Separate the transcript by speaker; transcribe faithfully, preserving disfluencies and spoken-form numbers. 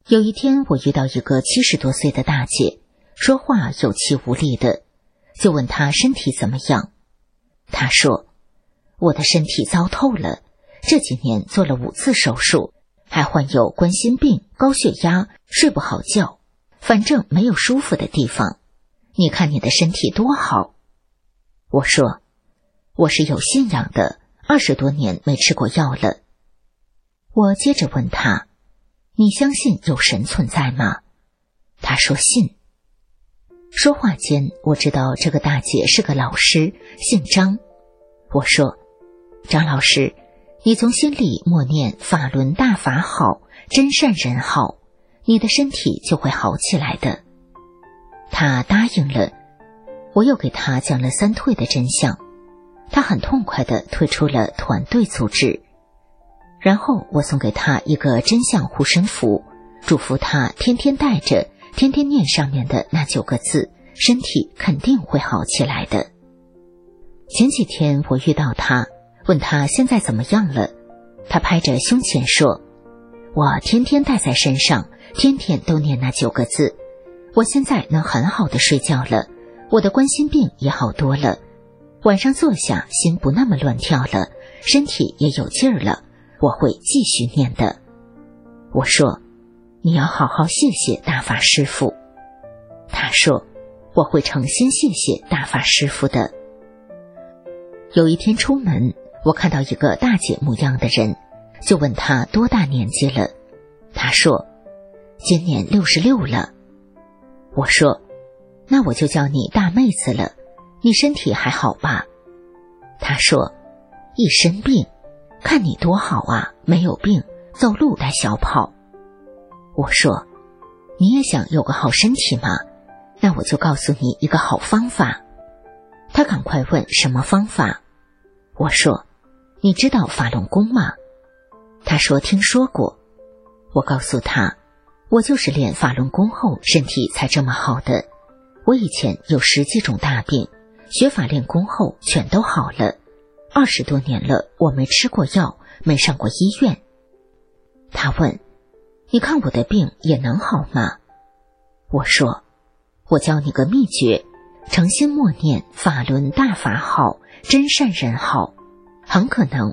Speaker 1: 有一天我遇到一个七十多岁的大姐，说话有气无力的，就问她身体怎么样。她说，我的身体糟透了，这几年做了五次手术，还患有冠心病、高血压，睡不好觉，反正没有舒服的地方。你看你的身体多好。我说，我是有信仰的，二十多年没吃过药了。我接着问她，你相信有神存在吗？她说信。说话间，我知道这个大姐是个老师，姓张。我说，张老师，你从心里默念法轮大法好，真善人好，你的身体就会好起来的。她答应了。我又给她讲了三退的真相，她很痛快地退出了团队组织。然后我送给她一个真相护身符，嘱咐她天天带着，天天念上面的那九个字，身体肯定会好起来的。前几天我遇到她，问她现在怎么样了，她拍着胸前说，我天天带在身上，天天都念那九个字，我现在能很好的睡觉了，我的冠心病也好多了，晚上坐下心不那么乱跳了，身体也有劲儿了，我会继续念的。我说，你要好好谢谢大法师父。他说，我会诚心谢谢大法师父的。有一天出门，我看到一个大姐模样的人，就问她多大年纪了。她说，今年六十六了。我说，那我就叫你大妹子了，你身体还好吧？她说，一身病，看你多好啊，没有病，走路带小跑。我说，你也想有个好身体吗？那我就告诉你一个好方法。她赶快问什么方法？我说，你知道法轮功吗？她说听说过。我告诉她，我就是练法轮功后身体才这么好的，我以前有十几种大病，学法练功后全都好了，二十多年了，我没吃过药，没上过医院。她问，你看我的病也能好吗？我说，我教你个秘诀，诚心默念法轮大法好，真善人好，很可能